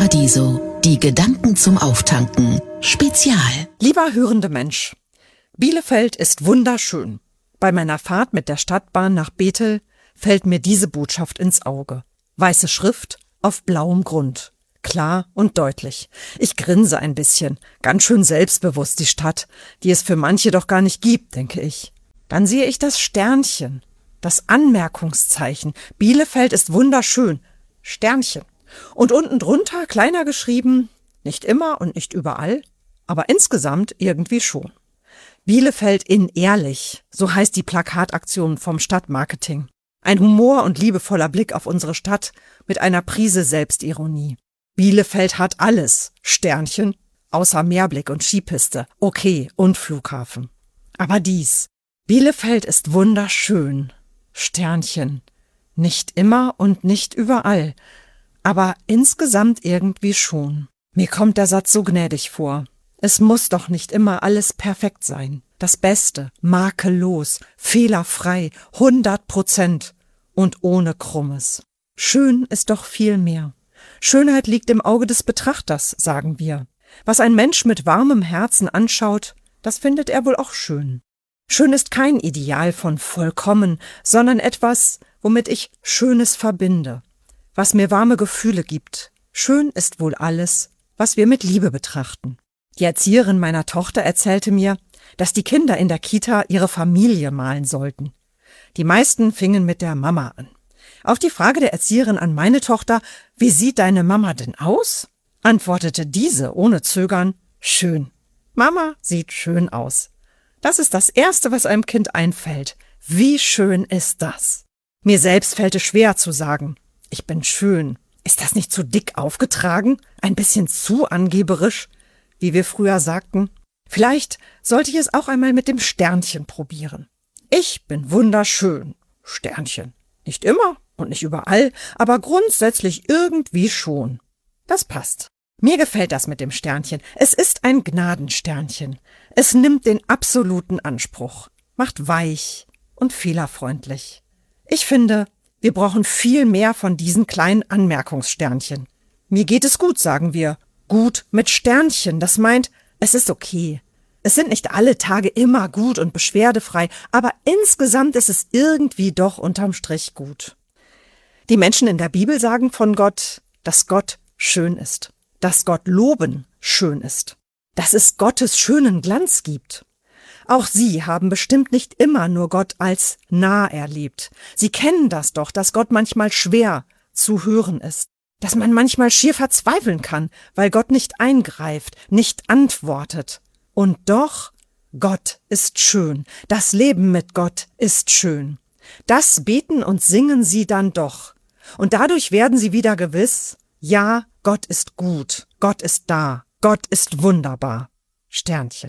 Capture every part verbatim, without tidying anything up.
Paradiso, die Gedanken zum Auftanken, Spezial. Lieber hörende Mensch, Bielefeld ist wunderschön. Bei meiner Fahrt mit der Stadtbahn nach Bethel fällt mir diese Botschaft ins Auge. Weiße Schrift auf blauem Grund. Klar und deutlich. Ich grinse ein bisschen. Ganz schön selbstbewusst die Stadt, die es für manche doch gar nicht gibt, denke ich. Dann sehe ich das Sternchen, das Anmerkungszeichen. Bielefeld ist wunderschön. Sternchen. Und unten drunter, kleiner geschrieben, nicht immer und nicht überall, aber insgesamt irgendwie schon. Bielefeld in ehrlich, so heißt die Plakataktion vom Stadtmarketing. Ein humor- und liebevoller Blick auf unsere Stadt mit einer Prise Selbstironie. Bielefeld hat alles, Sternchen, außer Meerblick und Skipiste, okay, und Flughafen. Aber dies, Bielefeld ist wunderschön, Sternchen, nicht immer und nicht überall, aber insgesamt irgendwie schon. Mir kommt der Satz so gnädig vor. Es muss doch nicht immer alles perfekt sein. Das Beste, makellos, fehlerfrei, hundert Prozent und ohne Krummes. Schön ist doch viel mehr. Schönheit liegt im Auge des Betrachters, sagen wir. Was ein Mensch mit warmem Herzen anschaut, das findet er wohl auch schön. Schön ist kein Ideal von vollkommen, sondern etwas, womit ich Schönes verbinde, was mir warme Gefühle gibt. Schön ist wohl alles, was wir mit Liebe betrachten. Die Erzieherin meiner Tochter erzählte mir, dass die Kinder in der Kita ihre Familie malen sollten. Die meisten fingen mit der Mama an. Auf die Frage der Erzieherin an meine Tochter, wie sieht deine Mama denn aus? Antwortete diese ohne Zögern, schön. Mama sieht schön aus. Das ist das Erste, was einem Kind einfällt. Wie schön ist das? Mir selbst fällt es schwer zu sagen, ich bin schön. Ist das nicht zu dick aufgetragen? Ein bisschen zu angeberisch, wie wir früher sagten? Vielleicht sollte ich es auch einmal mit dem Sternchen probieren. Ich bin wunderschön, Sternchen. Nicht immer und nicht überall, aber grundsätzlich irgendwie schon. Das passt. Mir gefällt das mit dem Sternchen. Es ist ein Gnadensternchen. Es nimmt den absoluten Anspruch, macht weich und fehlerfreundlich. Ich finde, wir brauchen viel mehr von diesen kleinen Anmerkungssternchen. Mir geht es gut, sagen wir. Gut mit Sternchen, das meint, es ist okay. Es sind nicht alle Tage immer gut und beschwerdefrei, aber insgesamt ist es irgendwie doch unterm Strich gut. Die Menschen in der Bibel sagen von Gott, dass Gott schön ist, dass Gott loben schön ist, dass es Gottes schönen Glanz gibt. Auch sie haben bestimmt nicht immer nur Gott als nah erlebt. Sie kennen das doch, dass Gott manchmal schwer zu hören ist, dass man manchmal schier verzweifeln kann, weil Gott nicht eingreift, nicht antwortet. Und doch, Gott ist schön, das Leben mit Gott ist schön. Das beten und singen sie dann doch. Und dadurch werden sie wieder gewiss, ja, Gott ist gut, Gott ist da, Gott ist wunderbar. Sternchen.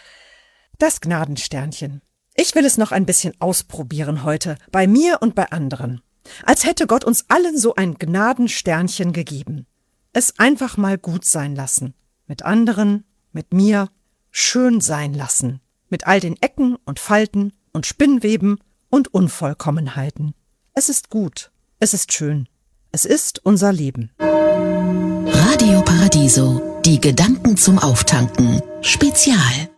Das Gnadensternchen. Ich will es noch ein bisschen ausprobieren heute, bei mir und bei anderen. Als hätte Gott uns allen so ein Gnadensternchen gegeben. Es einfach mal gut sein lassen. Mit anderen, mit mir, schön sein lassen. Mit all den Ecken und Falten und Spinnweben und Unvollkommenheiten. Es ist gut, es ist schön. Es ist unser Leben. Radio Paradiso, die Gedanken zum Auftanken, Spezial.